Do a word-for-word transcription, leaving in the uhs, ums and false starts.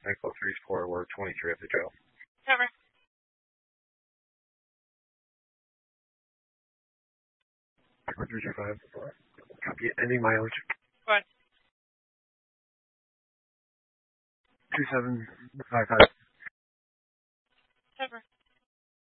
Echo three four, we're twenty-three of the trail. Cover. one three two five. Copy. Ending mileage. What? two seven five five. Cover.